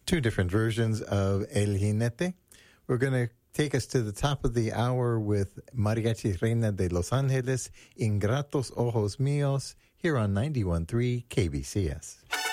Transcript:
Two different versions of El Jinete. We're going to take us to the top of the hour with Mariachi Reina de Los Angeles, Ingratos Ojos Míos, here on 91.3 KBCS.